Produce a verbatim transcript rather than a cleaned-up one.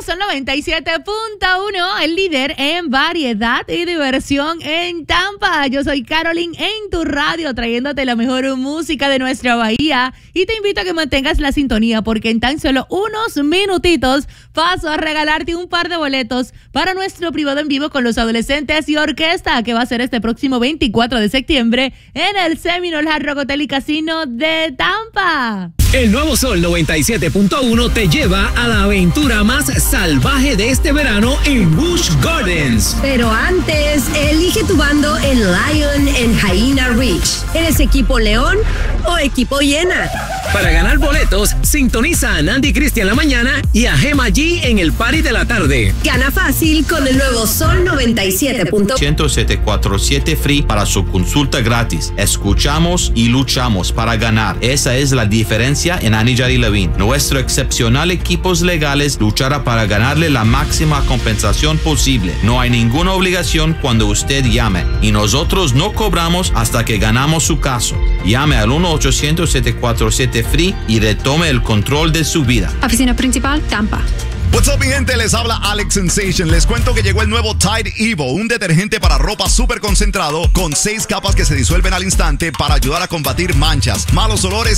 Sol noventa y siete punto uno, el líder en variedad y diversión en Tampa. Yo soy Caroline en tu radio, trayéndote la mejor música de nuestra bahía. Y te invito a que mantengas la sintonía, porque en tan solo unos minutitos paso a regalarte un par de boletos para nuestro privado en vivo con los adolescentes y orquesta, que va a ser este próximo veinticuatro de septiembre en el Seminole Hard Rock Hotel y Casino de Tampa. El nuevo Sol noventa y siete punto uno te lleva a la aventura más salvaje de este verano en Busch Gardens. Pero antes, elige tu bando en Lion en Hyena Ridge. ¿Eres equipo León o equipo Hiena? Para ganar boletos, sintoniza a Nandi Cristian la mañana y a Gema G en el party de la tarde. Gana fácil con el nuevo Sol noventa y siete punto uno. uno cero siete cuatro siete Free para su consulta gratis. Escuchamos y luchamos para ganar. Esa es la diferencia en Anidjar y Levine. Nuestro excepcional equipos legales luchará para ganarle la máxima compensación posible. No hay ninguna obligación cuando usted llame y nosotros no cobramos hasta que ganamos su caso. Llame al uno ochocientos siete cuatro siete Free y retome el control de su vida. Oficina principal, Tampa. What's up, mi gente? Les habla Alex Sensation. Les cuento que llegó el nuevo Tide Evo, un detergente para ropa súper concentrado con seis capas que se disuelven al instante para ayudar a combatir manchas, malos olores